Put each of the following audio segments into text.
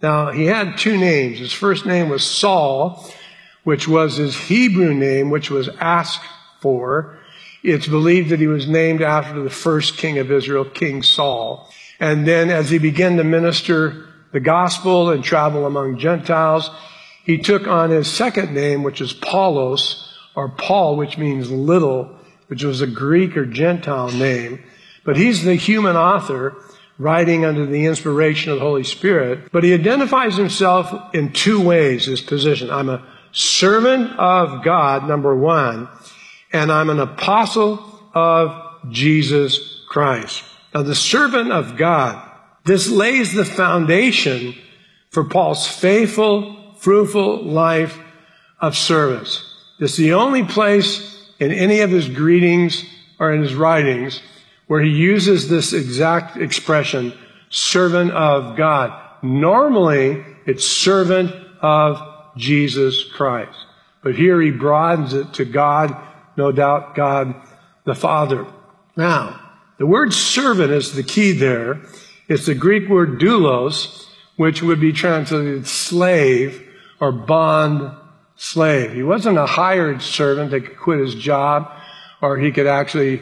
Now, he had two names. His first name was Saul, which was his Hebrew name, which was asked for. It's believed that he was named after the first king of Israel, King Saul. And then as he began to minister the gospel and travel among Gentiles, he took on his second name, which is Paulos, or Paul, which means little, which was a Greek or Gentile name. But he's the human author, writing under the inspiration of the Holy Spirit. But he identifies himself in two ways, his position. I'm a servant of God, number one, and I'm an apostle of Jesus Christ. Now, the servant of God, this lays the foundation for Paul's faithful, fruitful life of service. This is the only place in any of his greetings or in his writings where he uses this exact expression, servant of God. Normally, it's servant of Jesus Christ. But here he broadens it to God, no doubt God the Father. Now, the word servant is the key there. It's the Greek word doulos, which would be translated slave or bond slave. He wasn't a hired servant that could quit his job, or he could actually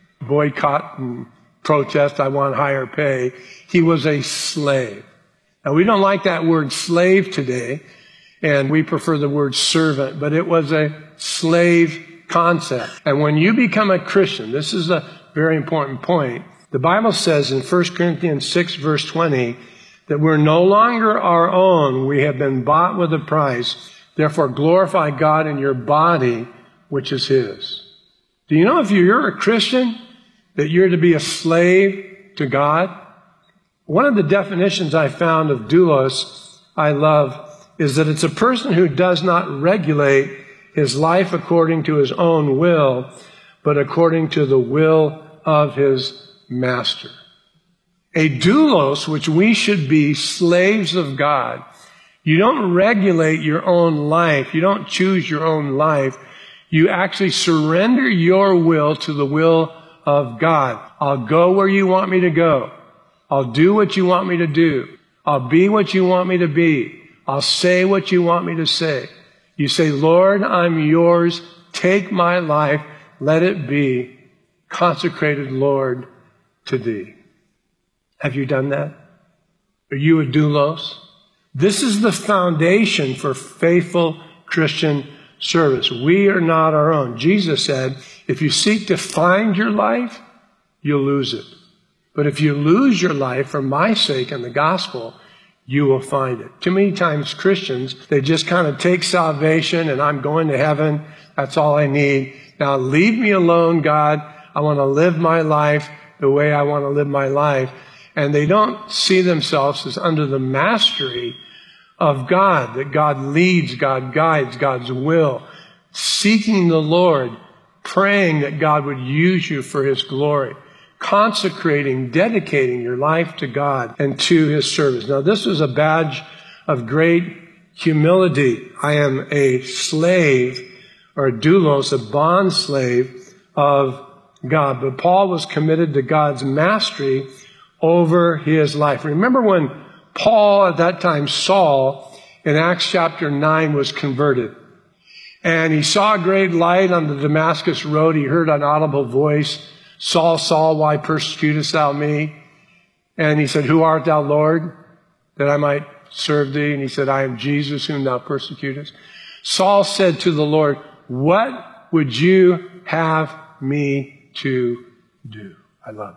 boycott and protest, I want higher pay. He was a slave. Now, we don't like that word slave today, and we prefer the word servant, but it was a slave concept. And when you become a Christian, this is a very important point. The Bible says in 1 Corinthians 6, verse 20, that we're no longer our own. We have been bought with a price. Therefore, glorify God in your body, which is His. Do you know if you're a Christian, that you're to be a slave to God? One of the definitions I found of doulos, I love, is that it's a person who does not regulate his life according to his own will, but according to the will of his master. A doulos, which we should be slaves of God. You don't regulate your own life. You don't choose your own life. You actually surrender your will to the will of God. I'll go where you want me to go. I'll do what you want me to do. I'll be what you want me to be. I'll say what you want me to say. You say, Lord, I'm yours. Take my life. Let it be consecrated, Lord, to thee. Have you done that? Are you a doulos? This is the foundation for faithful Christian service. We are not our own. Jesus said, if you seek to find your life, you'll lose it. But if you lose your life for my sake and the gospel, you will find it. Too many times Christians, they just kind of take salvation and I'm going to heaven. That's all I need. Now leave me alone, God. I want to live my life the way I want to live my life. And they don't see themselves as under the mastery of God, that God leads, God guides, God's will, seeking the Lord, praying that God would use you for His glory, consecrating, dedicating your life to God and to His service. Now, this is a badge of great humility. I am a slave, or a doulos, a bond slave of God. But Paul was committed to God's mastery over his life. Remember when Paul, at that time Saul, in Acts chapter 9 was converted. And he saw a great light on the Damascus road. He heard an audible voice, Saul, Saul, why persecutest thou me? And he said, who art thou, Lord, that I might serve thee? And he said, I am Jesus whom thou persecutest. Saul said to the Lord, what would you have me to do? I love that.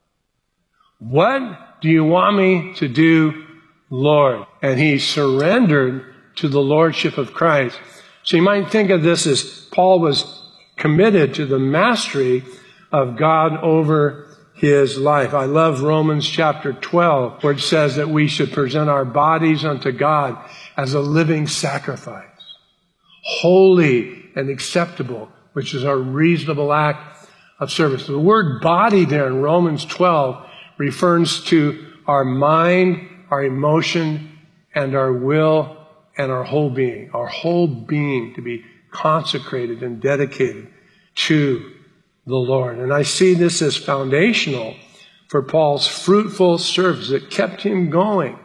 What do you want me to do, Lord? And he surrendered to the lordship of Christ. So you might think of this as Paul was committed to the mastery of God over his life. I love Romans chapter 12, where it says that we should present our bodies unto God as a living sacrifice, holy and acceptable, which is our reasonable act of service. The word body there in Romans 12 refers to our mind, our emotion, and our will, and our whole being to be consecrated and dedicated to the Lord. And I see this as foundational for Paul's fruitful service. It kept him going